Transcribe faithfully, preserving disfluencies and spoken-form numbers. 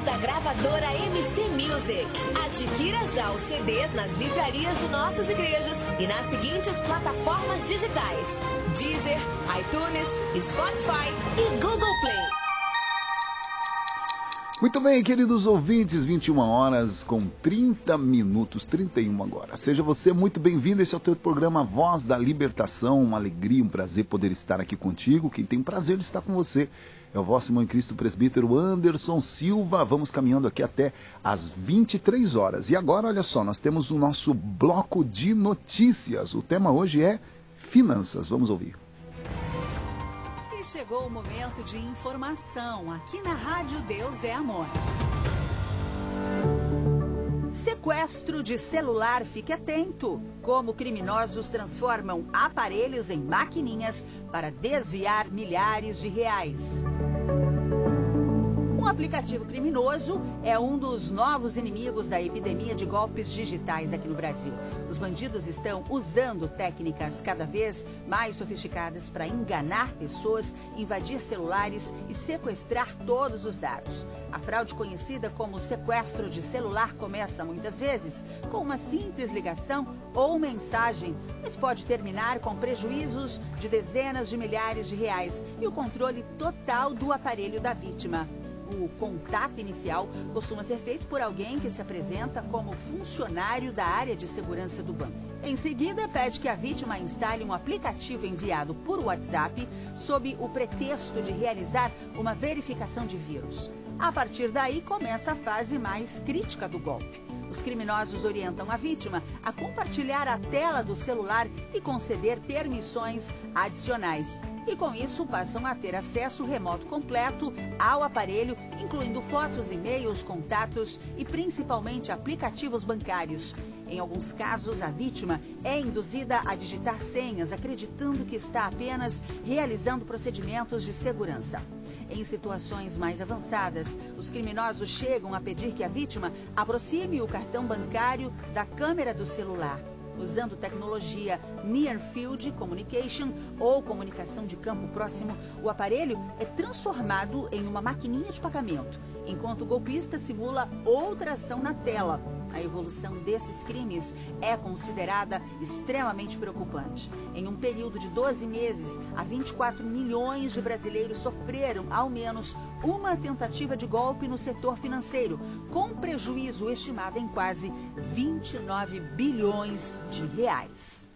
lançamentos da gravadora M C Music. Adquira já os C Ds nas livrarias de nossas igrejas e nas seguintes plataformas digitais: Deezer, iTunes, Spotify e Google Play. Muito bem, queridos ouvintes, vinte e uma horas com trinta minutos, trinta e um agora. Seja você muito bem-vindo, esse é o teu programa Voz da Libertação, uma alegria, um prazer poder estar aqui contigo. Quem tem o prazer de estar com você é o vosso irmão em Cristo, presbítero Anderson Silva. Vamos caminhando aqui até às vinte e três horas. E agora, olha só, nós temos o nosso bloco de notícias. O tema hoje é finanças. Vamos ouvir. Chegou o momento de informação aqui na Rádio Deus é Amor. Sequestro de celular, fique atento. Como criminosos transformam aparelhos em maquininhas para desviar milhares de reais. Um aplicativo criminoso é um dos novos inimigos da epidemia de golpes digitais aqui no Brasil. Os bandidos estão usando técnicas cada vez mais sofisticadas para enganar pessoas, invadir celulares e sequestrar todos os dados. A fraude, conhecida como sequestro de celular, começa muitas vezes com uma simples ligação ou mensagem, mas pode terminar com prejuízos de dezenas de milhares de reais e o controle total do aparelho da vítima. O contato inicial costuma ser feito por alguém que se apresenta como funcionário da área de segurança do banco. Em seguida, pede que a vítima instale um aplicativo enviado por WhatsApp sob o pretexto de realizar uma verificação de vírus. A partir daí, começa a fase mais crítica do golpe. Os criminosos orientam a vítima a compartilhar a tela do celular e conceder permissões adicionais. E com isso passam a ter acesso remoto completo ao aparelho, incluindo fotos, e-mails, contatos e principalmente aplicativos bancários. Em alguns casos, a vítima é induzida a digitar senhas, acreditando que está apenas realizando procedimentos de segurança. Em situações mais avançadas, os criminosos chegam a pedir que a vítima aproxime o cartão bancário da câmera do celular. Usando tecnologia Near Field Communication ou comunicação de campo próximo, o aparelho é transformado em uma maquininha de pagamento, enquanto o golpista simula outra ação na tela. A evolução desses crimes é considerada extremamente preocupante. Em um período de doze meses, a vinte e quatro milhões de brasileiros sofreram ao menos uma tentativa de golpe no setor financeiro, com prejuízo estimado em quase vinte e nove bilhões de reais.